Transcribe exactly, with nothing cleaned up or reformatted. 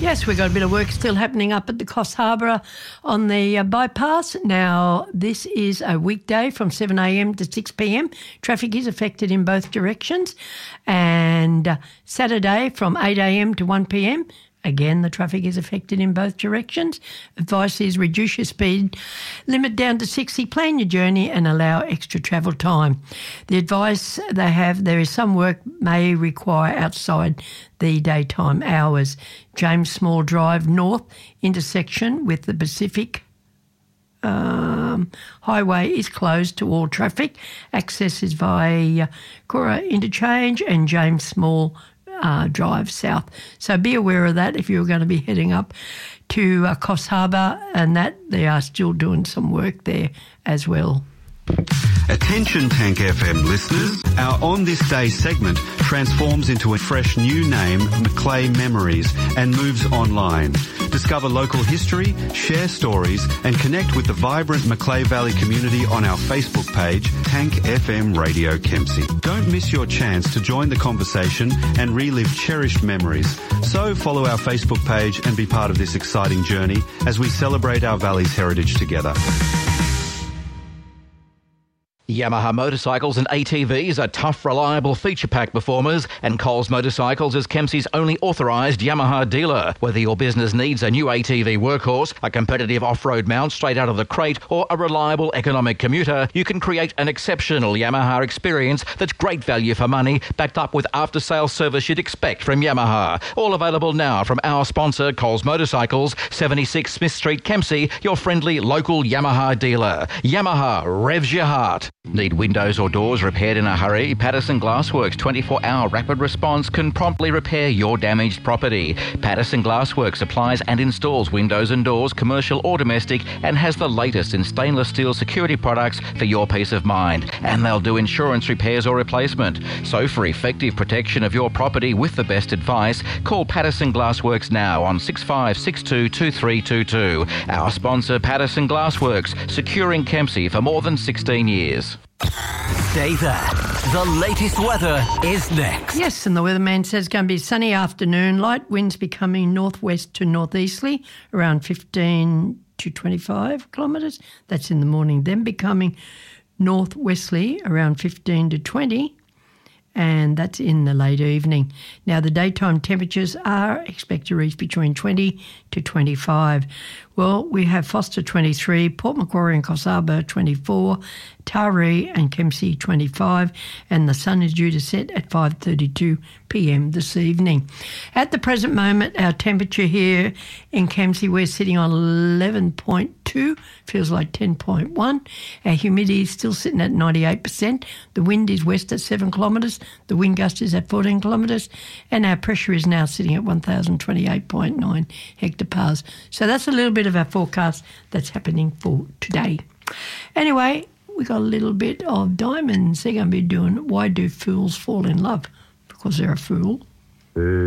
Yes, we've got a bit of work still happening up at the Coffs Harbour on the uh, bypass. Now, this is a weekday from seven a m to six p m. Traffic is affected in both directions. And uh, Saturday from eight a m to one p m, again, the traffic is affected in both directions. Advice is reduce your speed limit down to sixty, plan your journey and allow extra travel time. The advice they have, there is some work may require outside the daytime hours. James Small Drive North intersection with the Pacific Um, highway is closed to all traffic. Access is via Cora Interchange and James Small uh, Drive South. So be aware of that if you're going to be heading up to uh, Coffs Harbour, and that they are still doing some work there as well. Attention Tank F M listeners, our On This Day segment transforms into a fresh new name, Macleay Memories, and moves online. Discover local history, share stories and connect with the vibrant Macleay Valley community on our Facebook page, Tank F M Radio Kempsey. Don't miss your chance to join the conversation and relive cherished memories. So follow our Facebook page and be part of this exciting journey as we celebrate our valley's heritage together. Yamaha motorcycles and A T Vs are tough, reliable, feature-packed performers, and Coles Motorcycles is Kempsey's only authorised Yamaha dealer. Whether your business needs a new A T V workhorse, a competitive off-road mount straight out of the crate, or a reliable economic commuter, you can create an exceptional Yamaha experience that's great value for money, backed up with after-sales service you'd expect from Yamaha. All available now from our sponsor, Coles Motorcycles, seventy-six Smith Street, Kempsey, your friendly local Yamaha dealer. Yamaha revs your heart. Need windows or doors repaired in a hurry? Patterson Glassworks twenty-four hour rapid response can promptly repair your damaged property. Patterson Glassworks supplies and installs windows and doors, commercial or domestic, and has the latest in stainless steel security products for your peace of mind. And they'll do insurance repairs or replacement. So for effective protection of your property with the best advice, call Patterson Glassworks now on six five six two, two three two two. Our sponsor, Patterson Glassworks, securing Kempsey for more than sixteen years. Stay there. The latest weather is next. Yes, and the weatherman says it's going to be a sunny afternoon. Light winds becoming northwest to northeasterly, around fifteen to twenty-five kilometres. That's in the morning. Then becoming northwesterly, around fifteen to twenty, and that's in the late evening. Now, the daytime temperatures are expected to reach between twenty to twenty-five. Well, we have Foster twenty-three, Port Macquarie and Coffs Harbour twenty-four, Taree and Kempsey twenty-five, and the sun is due to set at five thirty-two p m this evening. At the present moment, our temperature here in Kempsey, we're sitting on eleven point two, feels like ten point one. Our humidity is still sitting at ninety-eight percent. The wind is west at seven kilometres, the wind gust is at fourteen kilometres, and our pressure is now sitting at one thousand twenty-eight point nine hectopascals. So that's a little bit of our forecast that's happening for today. Anyway, we got a little bit of Diamonds. They're going to be doing Why Do Fools Fall in Love? Because they're a fool.